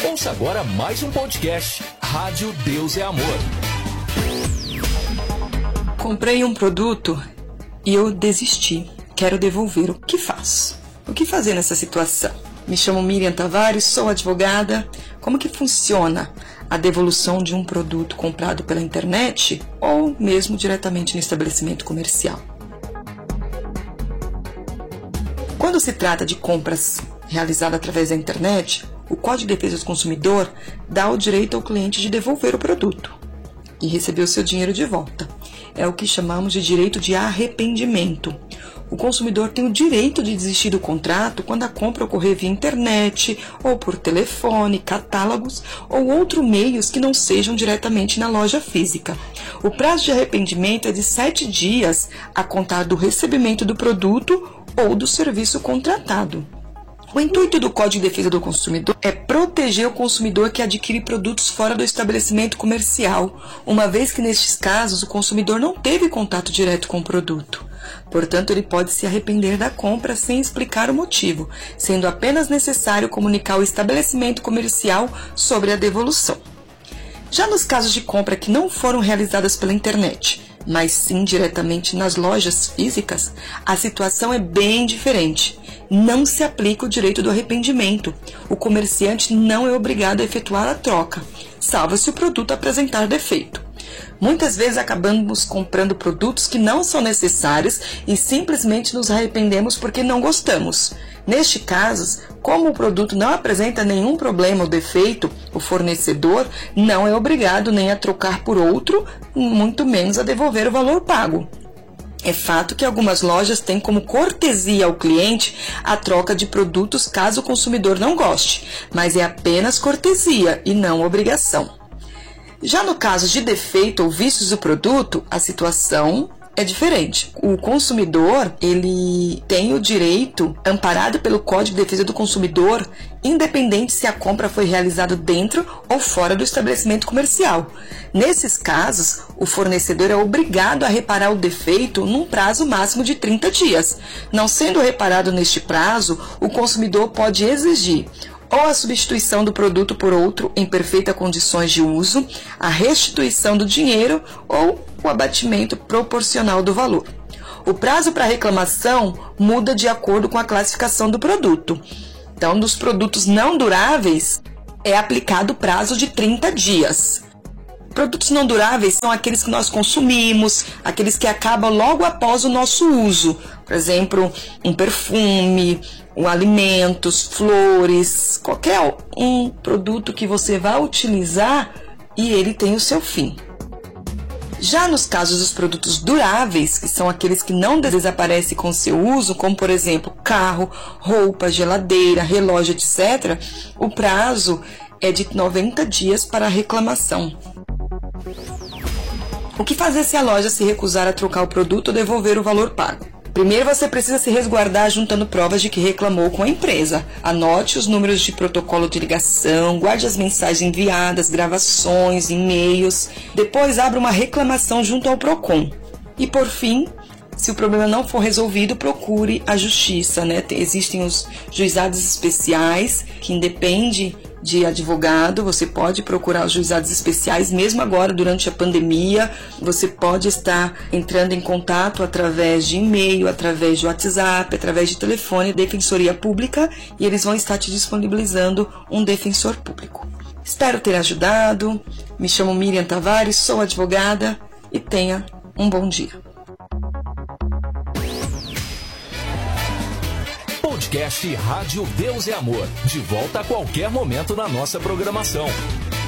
Ouça agora mais um podcast, Rádio Deus é Amor. Comprei um produto e eu desisti. Quero devolver. O que faço? O que fazer nessa situação? Me chamo Miriam Tavares, sou advogada. Como que funciona a devolução de um produto comprado pela internet ou mesmo diretamente no estabelecimento comercial? Quando se trata de compras realizadas através da internet, o Código de Defesa do Consumidor dá o direito ao cliente de devolver o produto e receber o seu dinheiro de volta. É o que chamamos de direito de arrependimento. O consumidor tem o direito de desistir do contrato quando a compra ocorrer via internet, ou por telefone, catálogos ou outros meios que não sejam diretamente na loja física. O prazo de arrependimento é de 7 dias a contar do recebimento do produto ou do serviço contratado. O intuito do Código de Defesa do Consumidor é proteger o consumidor que adquire produtos fora do estabelecimento comercial, uma vez que nestes casos o consumidor não teve contato direto com o produto. Portanto, ele pode se arrepender da compra sem explicar o motivo, sendo apenas necessário comunicar ao estabelecimento comercial sobre a devolução. Já nos casos de compra que não foram realizadas pela internet, mas sim diretamente nas lojas físicas, a situação é bem diferente. Não se aplica o direito do arrependimento. O comerciante não é obrigado a efetuar a troca, salvo se o produto apresentar defeito. Muitas vezes acabamos comprando produtos que não são necessários e simplesmente nos arrependemos porque não gostamos. Neste caso, como o produto não apresenta nenhum problema ou defeito, o fornecedor não é obrigado nem a trocar por outro, muito menos a devolver o valor pago. É fato que algumas lojas têm como cortesia ao cliente a troca de produtos caso o consumidor não goste, mas é apenas cortesia e não obrigação. Já no caso de defeito ou vícios do produto, a situação é diferente. O consumidor, ele tem o direito, amparado pelo Código de Defesa do Consumidor, independente se a compra foi realizada dentro ou fora do estabelecimento comercial. Nesses casos, o fornecedor é obrigado a reparar o defeito num prazo máximo de 30 dias. Não sendo reparado neste prazo, o consumidor pode exigir ou a substituição do produto por outro em perfeitas condições de uso, a restituição do dinheiro ou o abatimento proporcional do valor. O prazo para reclamação muda de acordo com a classificação do produto. Então, nos produtos não duráveis, é aplicado o prazo de 30 dias. Produtos não duráveis são aqueles que nós consumimos, aqueles que acabam logo após o nosso uso. Por exemplo, um perfume, alimentos, flores, qualquer um produto que você vá utilizar e ele tem o seu fim. Já nos casos dos produtos duráveis, que são aqueles que não desaparecem com o seu uso, como por exemplo carro, roupa, geladeira, relógio, etc., o prazo é de 90 dias para a reclamação. O que fazer se a loja se recusar a trocar o produto ou devolver o valor pago? Primeiro, você precisa se resguardar juntando provas de que reclamou com a empresa. Anote os números de protocolo de ligação, guarde as mensagens enviadas, gravações, e-mails. Depois, abra uma reclamação junto ao PROCON. E, por fim, se o problema não for resolvido, procure a justiça, né? Existem os juizados especiais, que independe de advogado, você pode procurar os juizados especiais, mesmo agora durante a pandemia, você pode estar entrando em contato através de e-mail, através de WhatsApp, através de telefone, Defensoria Pública, e eles vão estar te disponibilizando um defensor público. Espero ter ajudado, me chamo Miriam Tavares, sou advogada e tenha um bom dia. Podcast Rádio Deus é Amor. De volta a qualquer momento na nossa programação.